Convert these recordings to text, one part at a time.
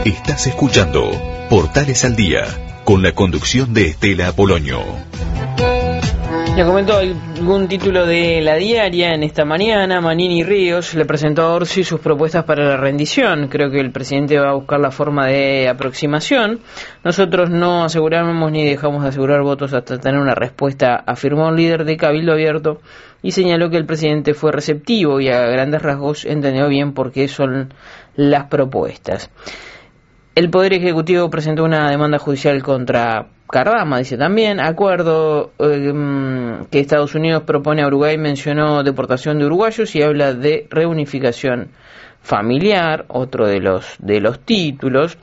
Estás escuchando Portales al Día, con la conducción de Estela Apolonio. Le comento algún título de La Diaria en esta mañana. Manini Ríos le presentó a Orsi sus propuestas para la rendición. Creo que el presidente va a buscar la forma de aproximación. Nosotros no aseguramos ni dejamos de asegurar votos hasta tener una respuesta, afirmó un líder de Cabildo Abierto y señaló que el presidente fue receptivo y a grandes rasgos entendió bien por qué son las propuestas. El Poder Ejecutivo presentó una demanda judicial contra Cardama, dice también. Acuerdo que Estados Unidos propone a Uruguay, mencionó deportación de uruguayos y habla de reunificación familiar, otro de los títulos.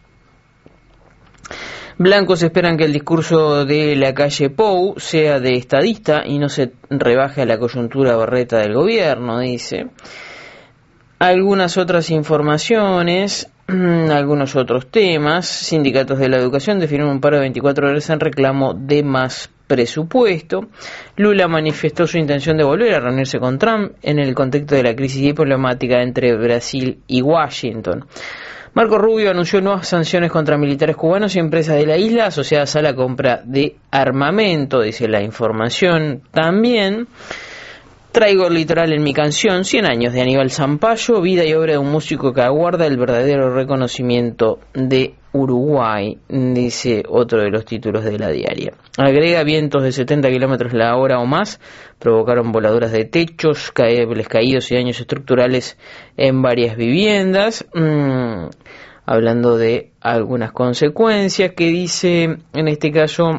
Blancos esperan que el discurso de la calle Pou sea de estadista y no se rebaje a la coyuntura berreta del gobierno, dice. Algunas otras informaciones, algunos otros temas. Sindicatos de la educación definen un paro de 24 horas en reclamo de más presupuesto. Lula manifestó su intención de volver a reunirse con Trump en el contexto de la crisis diplomática entre Brasil y Washington. Marco Rubio anunció nuevas sanciones contra militares cubanos y empresas de la isla asociadas a la compra de armamento, dice la información también. Traigo el litoral en mi canción, 100 años de Aníbal Zampayo, vida y obra de un músico que aguarda el verdadero reconocimiento de Uruguay, dice otro de los títulos de La Diaria. Agrega, vientos de 70 kilómetros la hora o más provocaron voladuras de techos, cables caídos y daños estructurales en varias viviendas. Hablando de algunas consecuencias que dice, en este caso,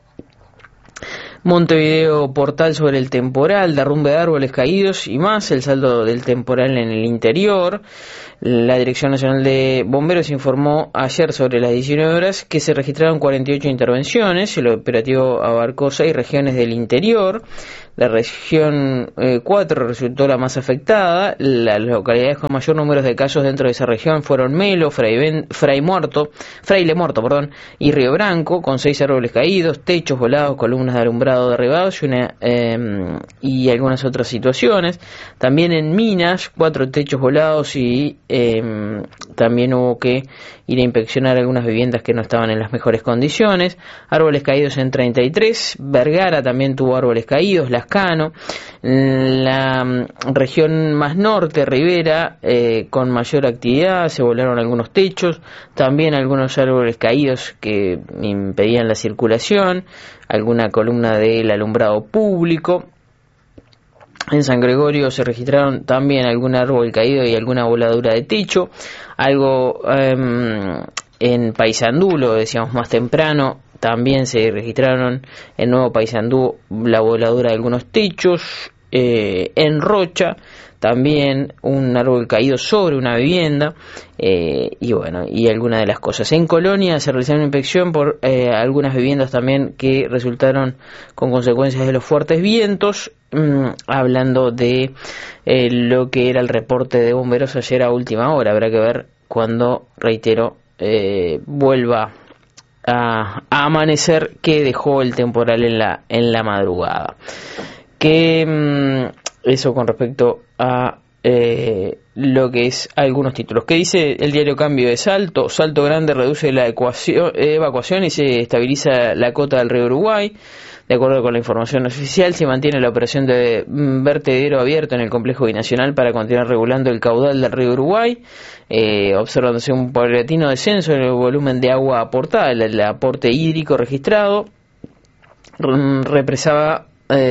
Montevideo Portal sobre el temporal, derrumbe de árboles caídos y más, el saldo del temporal en el interior. La Dirección Nacional de Bomberos informó ayer sobre las 19 horas que se registraron 48 intervenciones. El operativo abarcó 6 regiones del interior. La región 4 resultó la más afectada. Las localidades con mayor número de casos dentro de esa región fueron Melo, Fraile Muerto, y Río Branco, con 6 árboles caídos, techos volados, columnas de alumbrado derribados y algunas otras situaciones. También en Minas, 4 techos volados y también hubo que ir a inspeccionar algunas viviendas que no estaban en las mejores condiciones. Árboles caídos en 33. Vergara también tuvo árboles caídos. Lascano. La región más norte, Rivera, con mayor actividad, se volaron algunos techos. También algunos árboles caídos que impedían la circulación. Alguna columna del alumbrado público. En San Gregorio se registraron también algún árbol caído y alguna voladura de techo. Algo en Paysandú, lo decíamos más temprano, también se registraron en Nuevo Paysandú la voladura de algunos techos. En Rocha también un árbol caído sobre una vivienda y algunas de las cosas. En Colonia se realizó una inspección por algunas viviendas también que resultaron con consecuencias de los fuertes vientos. Hablando de lo que era el reporte de bomberos ayer a última hora, habrá que ver cuando, reitero, vuelva a amanecer, que dejó el temporal en la madrugada. Que eso con respecto a lo que es algunos títulos. ¿Qué dice el diario Cambio de Salto? Salto Grande reduce la evacuación y se estabiliza la cota del río Uruguay. De acuerdo con la información oficial, se mantiene la operación de vertedero abierto en el complejo binacional para continuar regulando el caudal del río Uruguay, observándose un paulatino descenso en el volumen de agua aportada. El aporte hídrico registrado represaba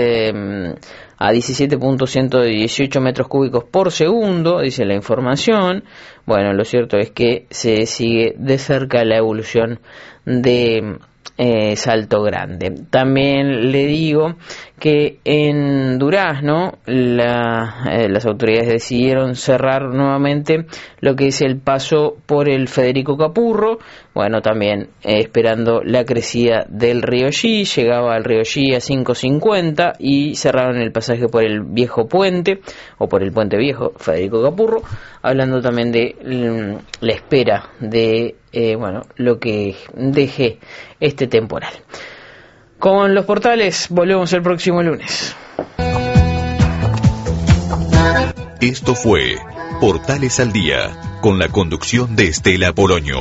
a 17.118 metros cúbicos por segundo, dice la información. Bueno, lo cierto es que se sigue de cerca la evolución de Salto Grande. También le digo que en Durazno las autoridades decidieron cerrar nuevamente lo que es el paso por el Federico Capurro. Bueno, también esperando la crecida del río Xi, llegaba al río Xi a 5.50 y cerraron el pasaje por el viejo puente, o por el puente viejo Federico Capurro, hablando también de la espera de lo que deje este temporal. Con los portales volvemos el próximo lunes. Esto fue Portales al Día, con la conducción de Estela Polonio.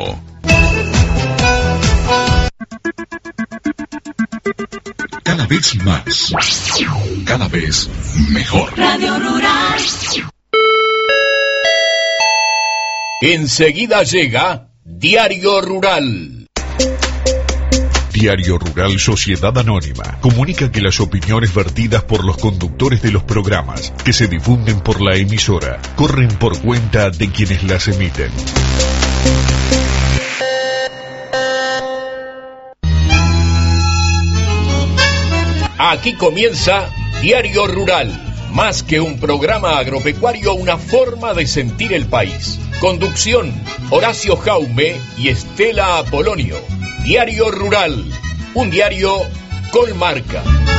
Cada vez más, cada vez mejor. Radio Rural. Enseguida llega Diario Rural. Diario Rural Sociedad Anónima comunica que las opiniones vertidas por los conductores de los programas que se difunden por la emisora corren por cuenta de quienes las emiten. Aquí comienza Diario Rural. Más que un programa agropecuario, una forma de sentir el país. Conducción, Horacio Jaume y Estela Apolonio. Diario Rural, un diario con marca.